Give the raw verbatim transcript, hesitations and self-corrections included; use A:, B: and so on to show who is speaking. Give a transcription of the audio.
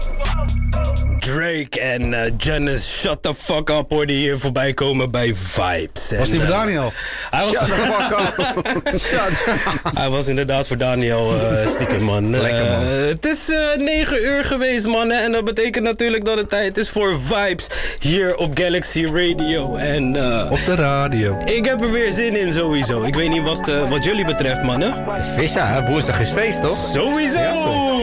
A: Drake en uh, Janice, shut the fuck up, hoorde hier voorbij komen bij Vibes.
B: Was die voor uh, Daniel?
A: Hij was,
B: shut the fuck up.
A: Hij was inderdaad voor Daniel uh, stiekem, man.
B: Lekker, man.
A: Uh, het is uh, negen uur geweest, mannen. En dat betekent natuurlijk dat het tijd is voor Vibes hier op Galaxy Radio. En, uh,
B: op de radio.
A: Ik heb er weer zin in, sowieso. Ik weet niet wat, uh, wat jullie betreft, mannen.
C: Het is vissa, hè? Woensdag is feest, toch?
A: Sowieso! Ja,